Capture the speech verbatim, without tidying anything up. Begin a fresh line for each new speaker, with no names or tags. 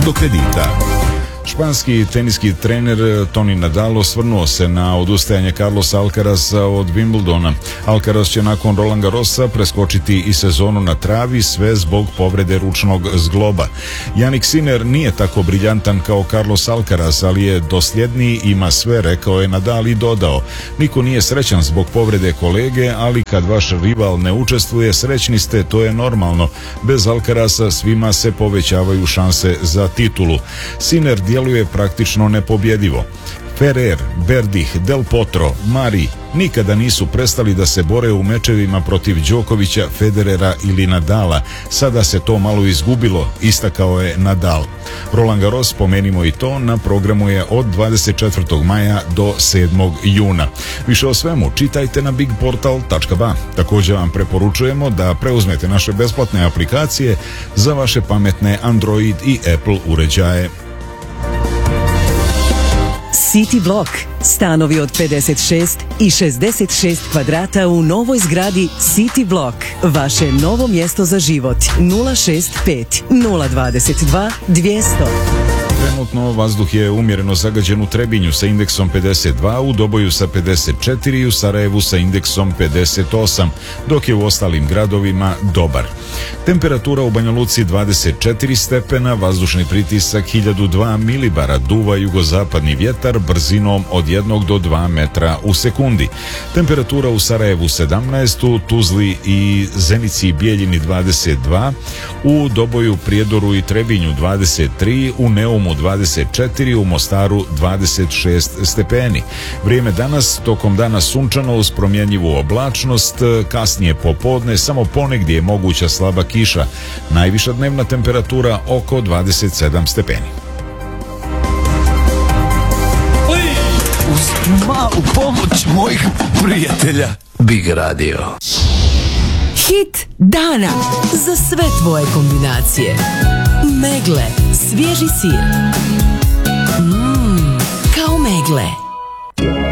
do kredita. Španski teniski trener Toni Nadal osvrnuo se na odustajanje Carlosa Alcarasa od Wimbledona. Alcaraz će nakon Roland Garrosa preskočiti i sezonu na travi, sve zbog povrede ručnog zgloba. Jannik Sinner nije tako briljantan kao Carlos Alcaraz, ali je dosljedniji, ima sve, rekao je Nadal i dodao: niko nije srećan zbog povrede kolege, ali kad vaš rival ne učestvuje, srećni ste, to je normalno. Bez Alcarasa svima se povećavaju šanse za titulu. Sinner djeluje praktično nepobjedivo. Ferrer, Berdih, Del Potro, Mari nikada nisu prestali da se bore u mečevima protiv Đokovića, Federera ili Nadala. Sada se to malo izgubilo, istakao je Nadal. Roland Garros, spomenimo i to, na programu je od dvadeset četvrtog maja do sedmog juna. Više o svemu čitajte na big portal tačka ba. Također vam preporučujemo da preuzmete naše besplatne aplikacije za vaše pametne Android i Apple uređaje.
City Block. Stanovi od pedeset šest i šezdeset šest kvadrata u novoj zgradi City Block. Vaše novo mjesto za život. nula šest pet nula dvadeset dva dvjesto.
Trenutno vazduh je umjereno zagađen u Trebinju sa indeksom pedeset dva, u Doboju sa pedeset četiri i u Sarajevu sa indeksom pedeset osam, dok je u ostalim gradovima dobar. Temperatura u Banja Luci dvadeset četiri stepena, vazdušni pritisak hiljadu dva milibara, duva jugozapadni vjetar brzinom od jednog do dva metra u sekundi. Temperatura u Sarajevu sedamnaest, u Tuzli i Zenici i Bijeljini dvadeset dva, u Doboju, Prijedoru i Trebinju dvadeset tri, u Neumu dvadeset četiri, u Mostaru dvadeset šest stepeni. Vrijeme danas, tokom dana sunčano uz promjenjivu oblačnost, kasnije popodne samo ponegdje je moguća slaba kiša. Najviša dnevna temperatura oko dvadeset sedam stepeni.
Uz malu pomoć mojih prijatelja Big Radio.
Hit dana za sve tvoje kombinacije. Megle, svježi sir. Mmm, kao megle.